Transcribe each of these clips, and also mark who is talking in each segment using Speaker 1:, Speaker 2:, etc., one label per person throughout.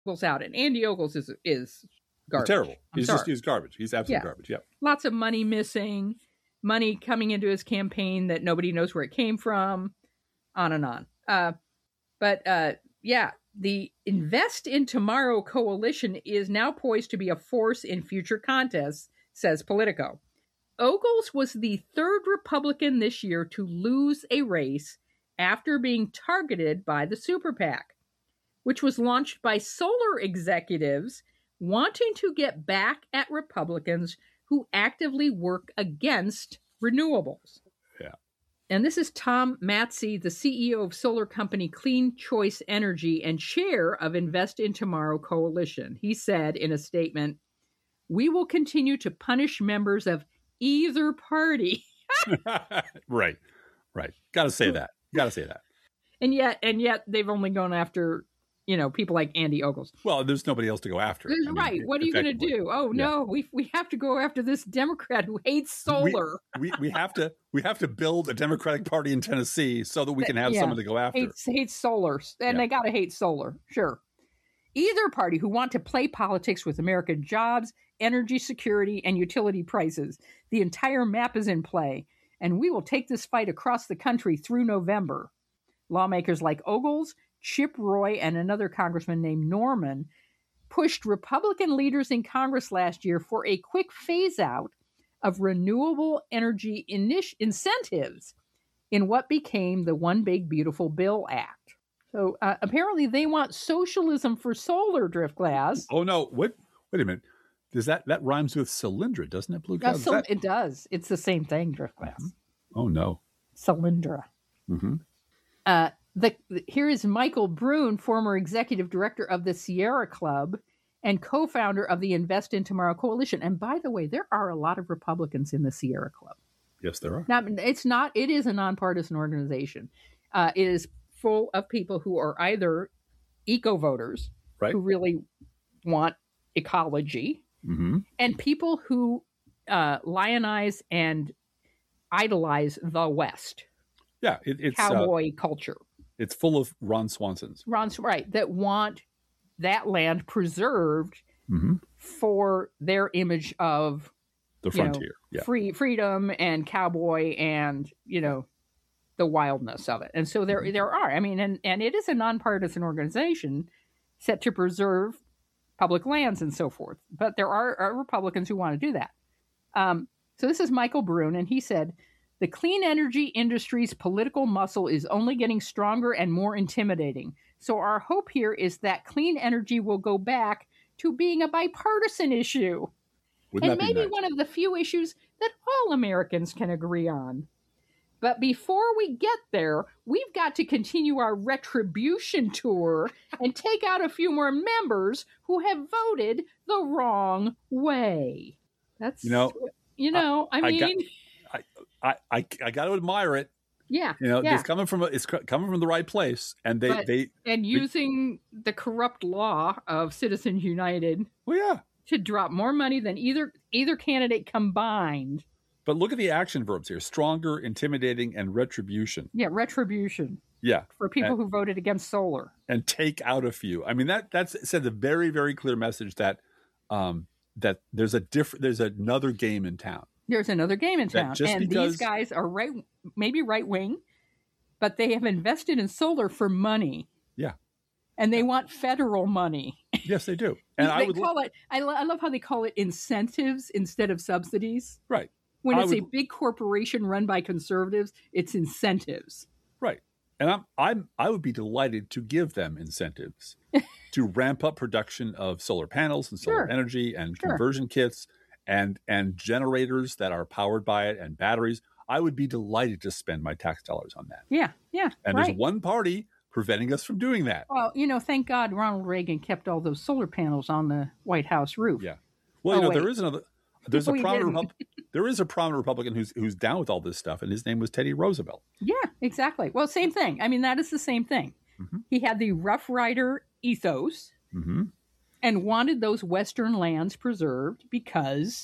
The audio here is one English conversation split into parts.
Speaker 1: Ogles out, and Andy Ogles is garbage.
Speaker 2: Terrible. He's garbage. He's absolute garbage. Yeah.
Speaker 1: Lots of money missing, money coming into his campaign that nobody knows where it came from, on and on. The Invest in Tomorrow coalition is now poised to be a force in future contests, says Politico. Ogles was the third Republican this year to lose a race after being targeted by the Super PAC, which was launched by solar executives wanting to get back at Republicans who actively work against renewables.
Speaker 2: Yeah.
Speaker 1: And this is Tom Matzey, the CEO of solar company Clean Choice Energy and chair of Invest in Tomorrow Coalition. He said in a statement, "We will continue to punish members of either party."
Speaker 2: Right. Got to say that.
Speaker 1: And yet they've only gone after, people like Andy Ogles.
Speaker 2: Well, there's nobody else to go after.
Speaker 1: Right. What are you going to do? Oh, no, we have to go after this Democrat who hates solar.
Speaker 2: We have to build a Democratic Party in Tennessee so that we can have someone to go after.
Speaker 1: Hates solar. And they got to hate solar. Sure. Either party who want to play politics with American jobs, energy security, and utility prices. The entire map is in play, and we will take this fight across the country through November. Lawmakers like Ogles, Chip Roy, and another congressman named Norman pushed Republican leaders in Congress last year for a quick phase-out of renewable energy incentives in what became the One Big Beautiful Bill Act. So apparently they want socialism for solar, Driftglass.
Speaker 2: Oh, no. Wait a minute. Does that rhymes with Cylindra, doesn't it, Blue Cloud?
Speaker 1: It does. It's the same thing, Driftglass.
Speaker 2: Mm-hmm. Oh, no.
Speaker 1: Cylindra.
Speaker 2: Mm-hmm.
Speaker 1: Here is Michael Brune, former executive director of the Sierra Club and co-founder of the Invest in Tomorrow Coalition. And by the way, there are a lot of Republicans in the Sierra Club.
Speaker 2: Yes, there are.
Speaker 1: It is a nonpartisan organization. It is full of people who are either eco-voters,
Speaker 2: right,
Speaker 1: who really want ecology,
Speaker 2: mm-hmm,
Speaker 1: and people who lionize and idolize the West.
Speaker 2: Yeah, it's
Speaker 1: cowboy culture.
Speaker 2: It's full of Ron Swansons.
Speaker 1: That want that land preserved,
Speaker 2: mm-hmm,
Speaker 1: for their image of
Speaker 2: the frontier,
Speaker 1: freedom and cowboy and the wildness of it. And so there are. I mean, and it is a nonpartisan organization set to preserve public lands and so forth. But there are Republicans who want to do that. So this is Michael Brune, and he said, "The clean energy industry's political muscle is only getting stronger and more intimidating. So our hope here is that clean energy will go back to being a bipartisan issue. And maybe one of the few issues that all Americans can agree on. But before we get there, we've got to continue our retribution tour and take out a few more members who have voted the wrong way." That's, I mean...
Speaker 2: I got to admire it.
Speaker 1: Yeah.
Speaker 2: It's coming from the right place, and
Speaker 1: using the corrupt law of Citizens United.
Speaker 2: Well, yeah.
Speaker 1: To drop more money than either candidate combined.
Speaker 2: But look at the action verbs here: stronger, intimidating, and retribution.
Speaker 1: Yeah, retribution.
Speaker 2: Yeah,
Speaker 1: for people who voted against solar.
Speaker 2: And take out a few. I mean, that's sends a very, very clear message that that there's another game in town.
Speaker 1: There's another game in town, and these guys are maybe right wing, but they have invested in solar for money.
Speaker 2: Yeah,
Speaker 1: and they want federal money.
Speaker 2: Yes, they do. And
Speaker 1: I love how they call it incentives instead of subsidies.
Speaker 2: Right.
Speaker 1: When it's a big corporation run by conservatives, it's incentives.
Speaker 2: Right. And I would be delighted to give them incentives to ramp up production of solar panels and solar energy and conversion kits and generators that are powered by it and batteries. I would be delighted to spend my tax dollars on that.
Speaker 1: Yeah.
Speaker 2: And there's one party preventing us from doing that.
Speaker 1: Well, thank God Ronald Reagan kept all those solar panels on the White House roof.
Speaker 2: Yeah. Well, there is another. There is a prominent Republican who's down with all this stuff, and his name was Teddy Roosevelt.
Speaker 1: Yeah, exactly. Well, same thing. I mean, that is the same thing.
Speaker 2: Mm-hmm.
Speaker 1: He had the Rough Rider ethos,
Speaker 2: mm-hmm,
Speaker 1: and wanted those Western lands preserved because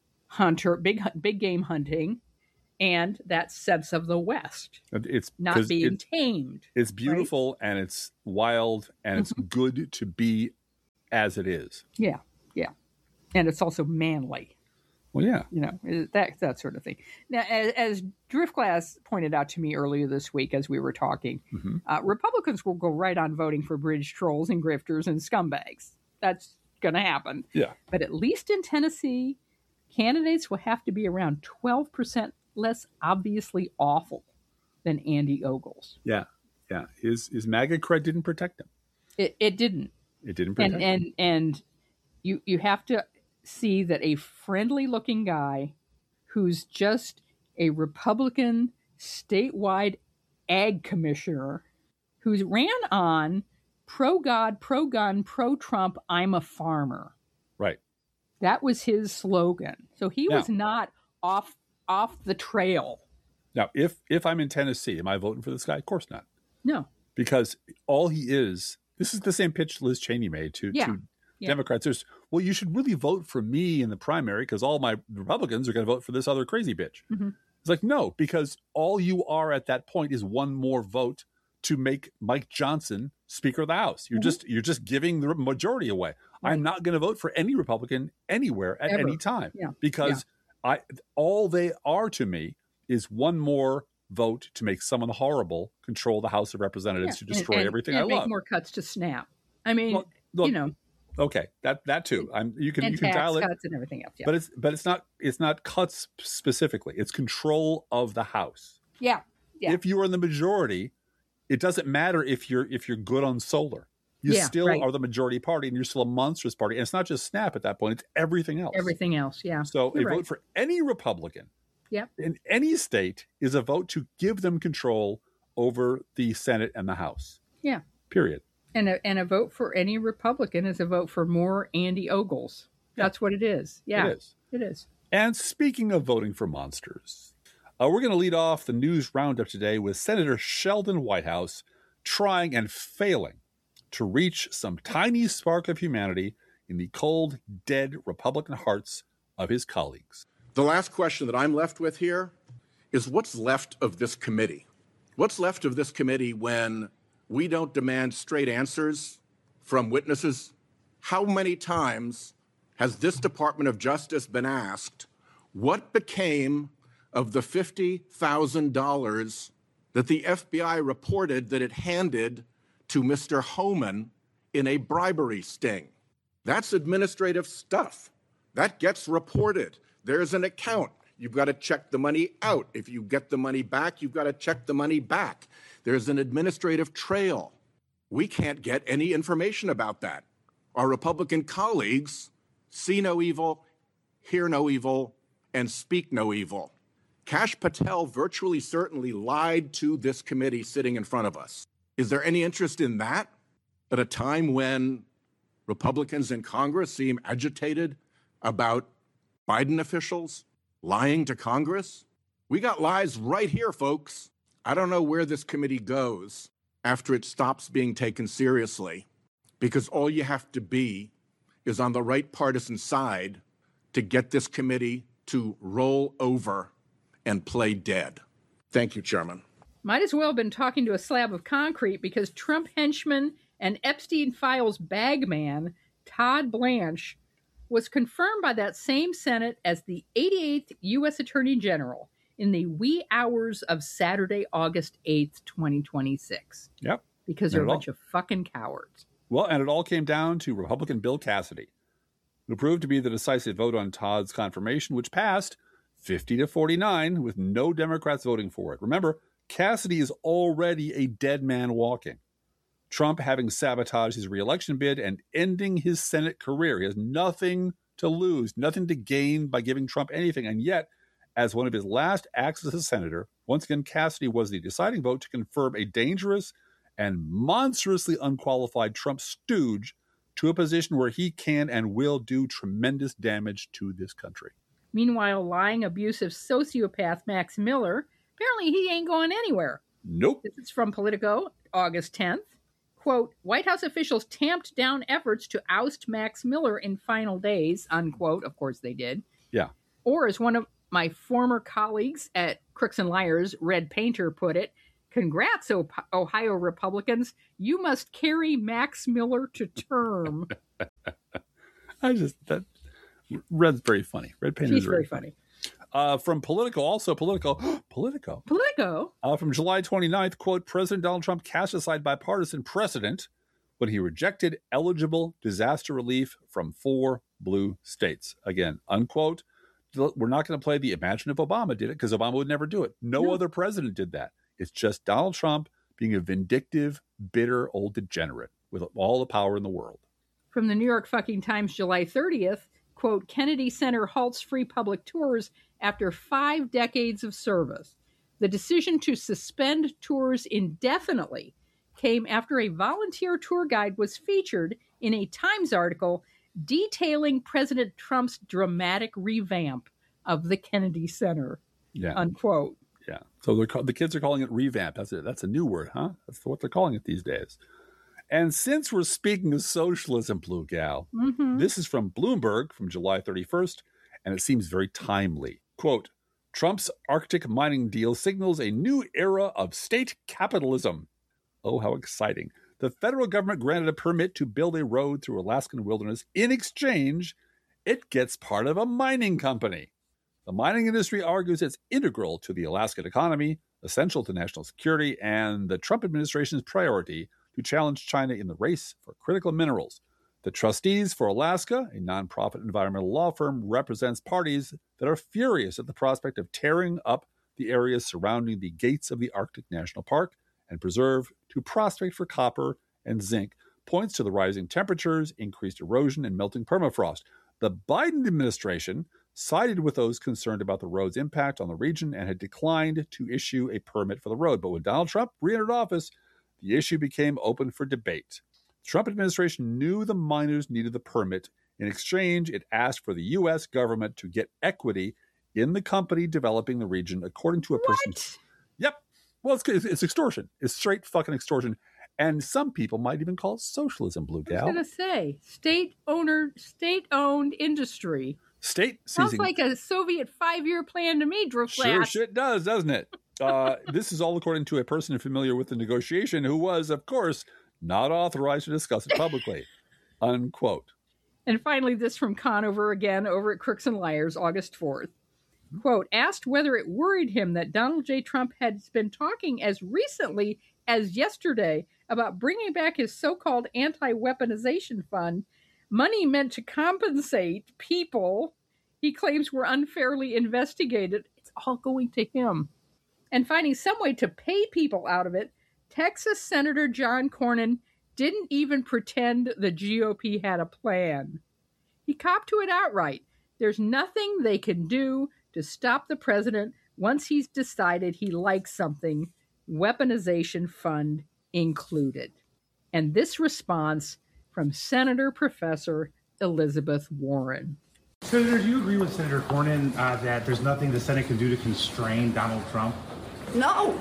Speaker 1: big game hunting, and that sense of the West.
Speaker 2: It's
Speaker 1: not being tamed.
Speaker 2: It's beautiful, right? And it's wild, and it's good to be as it is.
Speaker 1: Yeah, yeah. And it's also manly.
Speaker 2: Well, yeah.
Speaker 1: That sort of thing. Now, as Driftglass pointed out to me earlier this week as we were talking, Republicans will go right on voting for bridge trolls and grifters and scumbags. That's going to happen.
Speaker 2: Yeah.
Speaker 1: But at least in Tennessee, candidates will have to be around 12% less obviously awful than Andy Ogles.
Speaker 2: Yeah. Yeah. His MAGA cred didn't protect him.
Speaker 1: It didn't.
Speaker 2: It didn't protect him.
Speaker 1: And you have to see that a friendly-looking guy who's just a Republican statewide ag commissioner who's ran on pro-God, pro-gun, pro-Trump, I'm a farmer.
Speaker 2: Right.
Speaker 1: That was his slogan. So he was not off the trail.
Speaker 2: Now, if I'm in Tennessee, am I voting for this guy? Of course not.
Speaker 1: No.
Speaker 2: Because all he is, this is the same pitch Liz Cheney made to Democrats. There's, well, you should really vote for me in the primary because all my Republicans are going to vote for this other crazy bitch. Mm-hmm. It's like, no, because all you are at that point is one more vote to make Mike Johnson Speaker of the House. You're just giving the majority away. Right. I'm not going to vote for any Republican anywhere at any time because all they are to me is one more vote to make someone horrible control the House of Representatives to destroy everything I love.
Speaker 1: Make more cuts to SNAP. I mean, look,
Speaker 2: okay, that too. You can dial it,
Speaker 1: cuts and everything else. Yeah.
Speaker 2: But it's not cuts specifically. It's control of the House.
Speaker 1: Yeah.
Speaker 2: If you are in the majority, it doesn't matter if you're good on solar. You still are the majority party, and you're still a monstrous party. And it's not just SNAP at that point; it's everything else.
Speaker 1: Everything else, yeah.
Speaker 2: So a vote for any Republican, in any state, is a vote to give them control over the Senate and the House.
Speaker 1: Yeah.
Speaker 2: Period.
Speaker 1: And a vote for any Republican is a vote for more Andy Ogles. That's what it is. Yeah, it is.
Speaker 2: And speaking of voting for monsters, we're going to lead off the news roundup today with Senator Sheldon Whitehouse trying and failing to reach some tiny spark of humanity in the cold, dead Republican hearts of his colleagues.
Speaker 3: The last question that I'm left with here is what's left of this committee? What's left of this committee when we don't demand straight answers from witnesses? How many times has this Department of Justice been asked what became of the $50,000 that the FBI reported that it handed to Mr. Homan in a bribery sting? That's administrative stuff. That gets reported. There's an account. You've got to check the money out. If you get the money back, you've got to check the money back. There's an administrative trail. We can't get any information about that. Our Republican colleagues see no evil, hear no evil, and speak no evil. Kash Patel virtually certainly lied to this committee sitting in front of us. Is there any interest in that at a time when Republicans in Congress seem agitated about Biden officials lying to Congress? We got lies right here, folks. I don't know where this committee goes after it stops being taken seriously, because all you have to be is on the right partisan side to get this committee to roll over and play dead. Thank you, Chairman.
Speaker 1: Might as well have been talking to a slab of concrete, because Trump henchman and Epstein Files bagman Todd Blanche was confirmed by that same Senate as the 88th U.S. Attorney General in the wee hours of Saturday, August 8th, 2026.
Speaker 2: Yep.
Speaker 1: Because they're a bunch of fucking cowards.
Speaker 2: Well, and it all came down to Republican Bill Cassidy, who proved to be the decisive vote on Todd's confirmation, which passed 50-49 with no Democrats voting for it. Remember, Cassidy is already a dead man walking. Trump having sabotaged his reelection bid and ending his Senate career. He has nothing to lose, nothing to gain by giving Trump anything. And yet, as one of his last acts as a senator, once again, Cassidy was the deciding vote to confirm a dangerous and monstrously unqualified Trump stooge to a position where he can and will do tremendous damage to this country.
Speaker 1: Meanwhile, lying, abusive sociopath Max Miller, apparently he ain't going anywhere.
Speaker 2: Nope.
Speaker 1: This is from Politico, August 10th. Quote, White House officials tamped down efforts to oust Max Miller in final days, unquote. Of course they did.
Speaker 2: Yeah.
Speaker 1: Or as one of my former colleagues at Crooks and Liars, Red Painter, put it, congrats, Ohio Republicans. You must carry Max Miller to term.
Speaker 2: Red's very funny. Red Painter is
Speaker 1: very funny.
Speaker 2: From Politico, from July 29th, quote, President Donald Trump cast aside bipartisan precedent when he rejected eligible disaster relief from 4 blue states. Again, unquote. We're not going to play the imagine if Obama did it, because Obama would never do it. No other president did that. It's just Donald Trump being a vindictive, bitter old degenerate with all the power in the world.
Speaker 1: From the New York fucking Times, July 30th, quote, Kennedy Center halts free public tours after 5 decades of service. The decision to suspend tours indefinitely came after a volunteer tour guide was featured in a Times article detailing President Trump's dramatic revamp of the Kennedy Center, unquote.
Speaker 2: Yeah. So the kids are calling it revamp. That's a new word, huh? That's what they're calling it these days. And since we're speaking of socialism, Blue Gal, this is from Bloomberg from July 31st, and it seems very timely. Quote, Trump's Arctic mining deal signals a new era of state capitalism. Oh, how exciting. The federal government granted a permit to build a road through Alaskan wilderness. In exchange, it gets part of a mining company. The mining industry argues it's integral to the Alaskan economy, essential to national security, and the Trump administration's priority to challenge China in the race for critical minerals. The Trustees for Alaska, a nonprofit environmental law firm, represents parties that are furious at the prospect of tearing up the areas surrounding the gates of the Arctic National Park and preserve to prospect for copper and zinc, points to the rising temperatures, increased erosion, and melting permafrost. The Biden administration sided with those concerned about the road's impact on the region and had declined to issue a permit for the road. But when Donald Trump re-entered office, the issue became open for debate. The Trump administration knew the miners needed the permit. In exchange, it asked for the U.S. government to get equity in the company developing the region, according to a person. Yep. Well, it's extortion. It's straight fucking extortion. And some people might even call it socialism, Blue Gal.
Speaker 1: I was going to say, state-owned industry. Sounds like a Soviet 5-year plan to me, Drew Flash.
Speaker 2: Sure shit does, doesn't it? This is all according to a person familiar with the negotiation who was, of course, not authorized to discuss it publicly. Unquote.
Speaker 1: And finally, this from Conover again over at Crooks and Liars, August 4th. Quote, asked whether it worried him that Donald J. Trump had been talking as recently as yesterday about bringing back his so-called anti-weaponization fund, money meant to compensate people he claims were unfairly investigated. It's all going to him. And finding some way to pay people out of it, Texas Senator John Cornyn didn't even pretend the GOP had a plan. He copped to it outright. There's nothing they can do to stop the president once he's decided he likes something, weaponization fund included. And this response from Senator Professor Elizabeth Warren.
Speaker 4: Senator, do you agree with Senator Cornyn that there's nothing the Senate can do to constrain Donald Trump?
Speaker 5: No.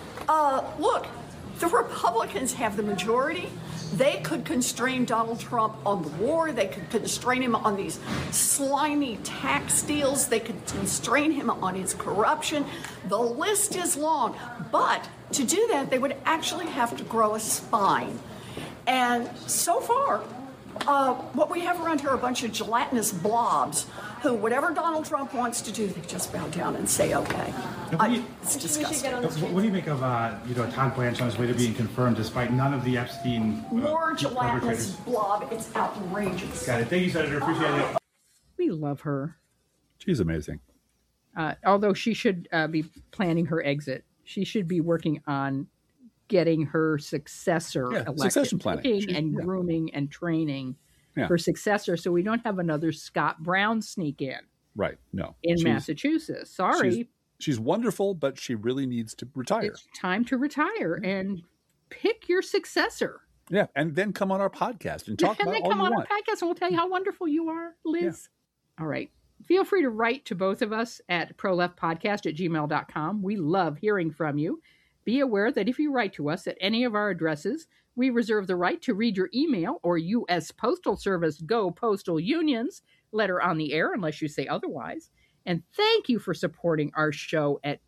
Speaker 5: Look, the Republicans have the majority. They could constrain Donald Trump on the war. They could constrain him on these slimy tax deals. They could constrain him on his corruption. The list is long. But to do that, they would actually have to grow a spine. And so far, what we have around here are a bunch of gelatinous blobs who, whatever Donald Trump wants to do, they just bow down and say, okay. It's disgusting.
Speaker 4: What do you make of Todd Blanche on his way to being confirmed despite none of the Epstein...
Speaker 5: More gelatinous blob. It's outrageous.
Speaker 4: Got it. Thank you, Senator. Appreciate it.
Speaker 1: We love her.
Speaker 2: She's amazing.
Speaker 1: Although she should be planning her exit. She should be working on getting her successor elected.
Speaker 2: Succession planning.
Speaker 1: And grooming and training her successor so we don't have another Scott Brown sneak in.
Speaker 2: Right. No.
Speaker 1: In Massachusetts. Sorry.
Speaker 2: She's wonderful, but she really needs to retire.
Speaker 1: It's time to retire and pick your successor.
Speaker 2: Yeah. And then come on our podcast and talk about all you want. And then come on our
Speaker 1: podcast and we'll tell you how wonderful you are, Liz. Yeah. All right. Feel free to write to both of us at proleftpodcast@gmail.com. We love hearing from you. Be aware that if you write to us at any of our addresses, we reserve the right to read your email or U.S. Postal Service Go Postal Union's letter on the air unless you say otherwise. And thank you for supporting our show at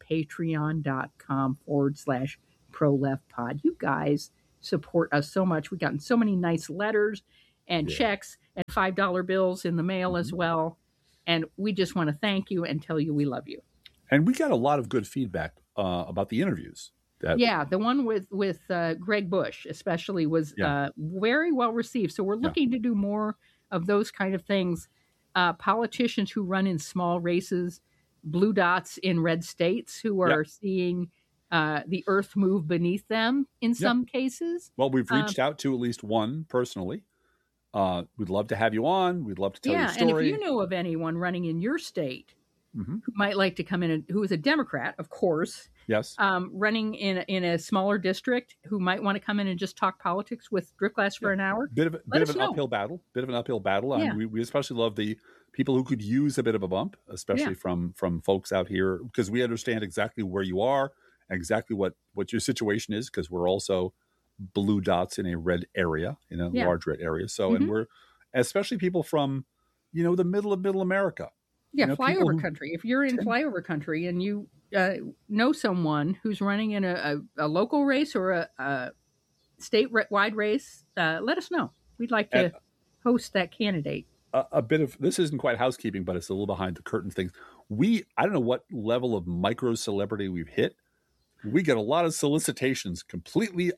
Speaker 1: patreon.com/proleftpod. You guys support us so much. We've gotten so many nice letters and checks and $5 bills in the mail as well. And we just want to thank you and tell you we love you.
Speaker 2: And we got a lot of good feedback about the interviews.
Speaker 1: The one with Greg Bush especially was very well received. So we're looking to do more of those kind of things. Politicians who run in small races, blue dots in red states who are seeing the earth move beneath them in some cases.
Speaker 2: Well, we've reached out to at least one personally. We'd love to have you on. We'd love to tell your story.
Speaker 1: And if you know of anyone running in your state who might like to come in, who is a Democrat, of course, running in a smaller district, who might want to come in and just talk politics with Driftglass for an hour.
Speaker 2: Bit of an uphill battle. Yeah. We especially love the people who could use a bit of a bump, especially from folks out here, because we understand exactly where you are, exactly what your situation is, because we're also blue dots in a red area, in a large red area. So, and we're especially people from, the middle of middle America.
Speaker 1: Yeah, flyover country. If you're in flyover country and you know someone who's running in a local race or a state-wide race, let us know. We'd like to host that candidate.
Speaker 2: A bit of, this isn't quite housekeeping, but it's a little behind the curtain things. I don't know what level of micro celebrity we've hit. We get a lot of solicitations, completely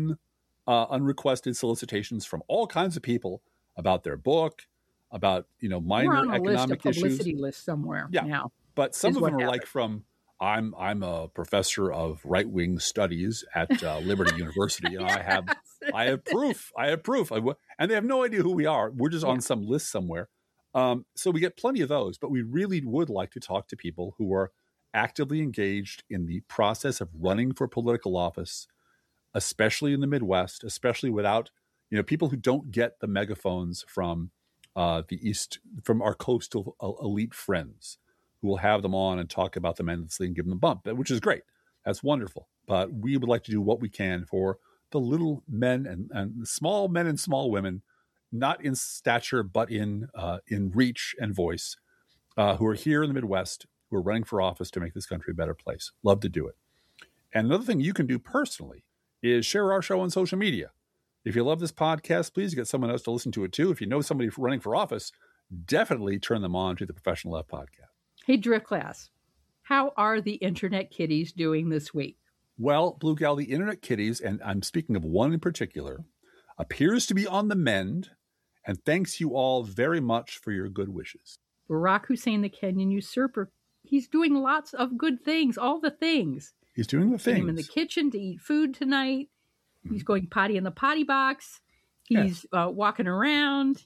Speaker 2: unrequested solicitations from all kinds of people about their book, about minor economic issues.
Speaker 1: Publicity list somewhere now.
Speaker 2: But some of them are like from I'm a professor of right-wing studies at Liberty University, and I have proof, and they have no idea who we are. We're just on some list somewhere. So we get plenty of those, but we really would like to talk to people who are actively engaged in the process of running for political office, especially in the Midwest, especially without people who don't get the megaphones from the East, from our coastal elite friends, who will have them on and talk about them endlessly and give them a bump, which is great. That's wonderful. But we would like to do what we can for the little men and small men and small women, not in stature, but in reach and voice, who are here in the Midwest, who are running for office to make this country a better place. Love to do it. And another thing you can do personally is share our show on social media. If you love this podcast, please get someone else to listen to it too. If you know somebody running for office, definitely turn them on to the Professional Left podcast.
Speaker 1: Hey, Driftglass, how are the Internet kitties doing this week?
Speaker 2: Well, Blue Gal, the Internet kitties, and I'm speaking of one in particular, appears to be on the mend, and thanks you all very much for your good wishes.
Speaker 1: Barack Hussein, the Kenyan usurper, he's doing lots of good things, all the things.
Speaker 2: He's doing the things.
Speaker 1: Him in the kitchen to eat food tonight. He's going potty in the potty box. He's walking around.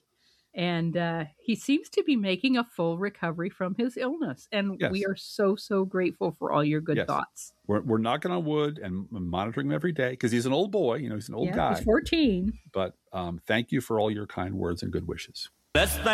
Speaker 1: And he seems to be making a full recovery from his illness. And we are so, so grateful for all your good thoughts.
Speaker 2: We're knocking on wood and monitoring him every day because he's an old boy. He's an old guy.
Speaker 1: He's 14.
Speaker 2: But thank you for all your kind words and good wishes.